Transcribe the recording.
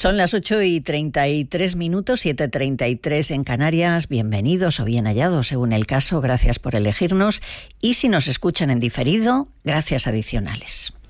Son las 8:33, 7:33 en Canarias. Bienvenidos o bien hallados, según el caso. Gracias por elegirnos. Y si nos escuchan en diferido, gracias adicionales.